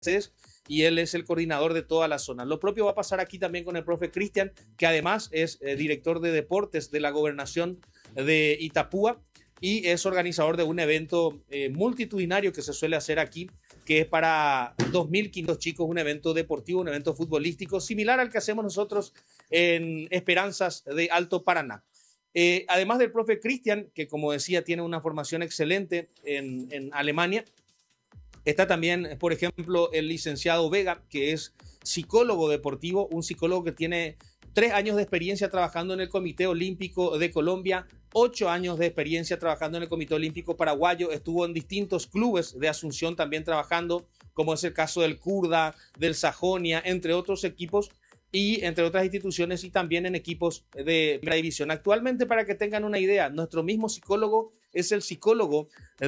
y él es el coordinador de toda la zona. Lo propio va a pasar aquí también con el profe Cristian, que además es director de deportes de la gobernación de Itapúa y es organizador de un evento multitudinario que se suele hacer aquí, que es para 2.500 chicos, un evento deportivo, un evento futbolístico, similar al que hacemos nosotros en Esperanzas de Alto Paraná. Además del profe Cristian, que como decía tiene una formación excelente en Alemania, está también, por ejemplo, el licenciado Vega, que es psicólogo deportivo, un psicólogo que tiene 3 años de experiencia trabajando en el Comité Olímpico de Colombia, 8 años de experiencia trabajando en el Comité Olímpico Paraguayo, estuvo en distintos clubes de Asunción también trabajando, como es el caso del Curda, del Sajonia, entre otros equipos y entre otras instituciones y también en equipos de primera división. Actualmente, para que tengan una idea, nuestro mismo psicólogo es el psicólogo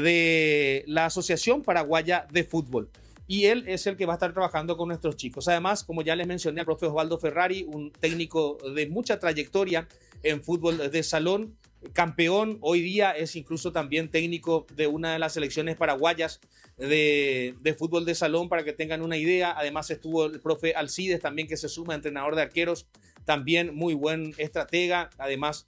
de la Asociación Paraguaya de Fútbol y él es el que va a estar trabajando con nuestros chicos. Además, como ya les mencioné, el profe Osvaldo Ferrari, un técnico de mucha trayectoria en fútbol de salón, campeón, hoy día es incluso también técnico de una de las selecciones paraguayas de fútbol de salón, para que tengan una idea. Además estuvo el profe Alcides también, que se suma, entrenador de arqueros, también muy buen estratega, además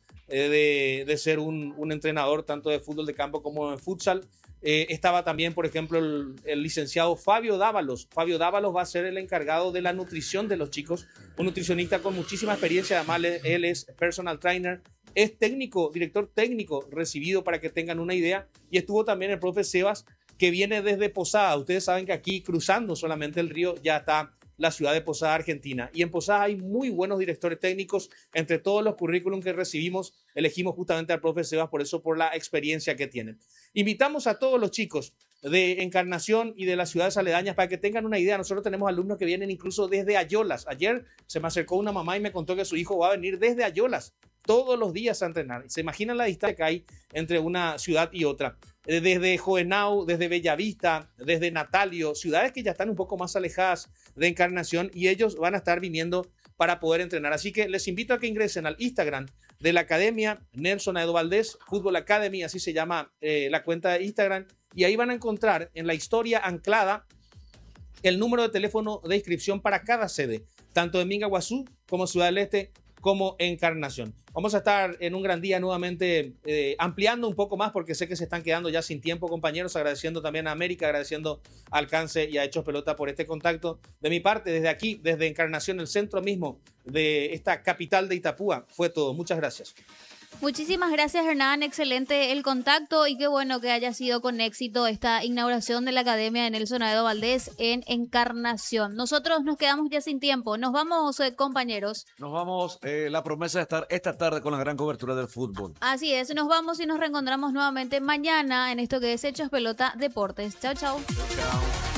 de ser un entrenador tanto de fútbol de campo como de futsal. Estaba también, por ejemplo, el licenciado Fabio Dávalos. Fabio Dávalos va a ser el encargado de la nutrición de los chicos, un nutricionista con muchísima experiencia, además él es personal trainer, es técnico, director técnico recibido, para que tengan una idea. Y estuvo también el profe Sebas, que viene desde Posada. Ustedes saben que aquí, cruzando solamente el río, ya está la ciudad de Posada, Argentina. Y en Posada hay muy buenos directores técnicos. Entre todos los currículum que recibimos, elegimos justamente al profe Sebas, por eso, por la experiencia que tienen. Invitamos a todos los chicos de Encarnación y de las ciudades aledañas para que tengan una idea. Nosotros tenemos alumnos que vienen incluso desde Ayolas. Ayer se me acercó una mamá y me contó que su hijo va a venir desde Ayolas todos los días a entrenar. Se imaginan la distancia que hay entre una ciudad y otra. Desde Jovenau, desde Bellavista, desde Natalio, ciudades que ya están un poco más alejadas de Encarnación, y ellos van a estar viniendo para poder entrenar. Así que les invito a que ingresen al Instagram de la Academia Nelson Aedo Valdés Fútbol Academy, así se llama la cuenta de Instagram, y ahí van a encontrar en la historia anclada el número de teléfono de inscripción para cada sede, tanto en Mingaguazú como Ciudad del Este como Encarnación. Vamos a estar en un gran día nuevamente ampliando un poco más, porque sé que se están quedando ya sin tiempo, compañeros. Agradeciendo también a América, agradeciendo a Alcance y a Hechos Pelota por este contacto. De mi parte, desde aquí, desde Encarnación, el centro mismo de esta capital de Itapúa, fue todo. Muchas gracias. Muchísimas gracias, Hernán. Excelente el contacto y qué bueno que haya sido con éxito esta inauguración de la Academia de Nelson Aedo Valdés en Encarnación. Nosotros nos quedamos ya sin tiempo. Nos vamos, compañeros. Nos vamos, la promesa de estar esta tarde con la gran cobertura del fútbol. Así es, nos vamos y nos reencontramos nuevamente mañana en esto que es Hechos Pelota Deportes. Chao, chao. Chao.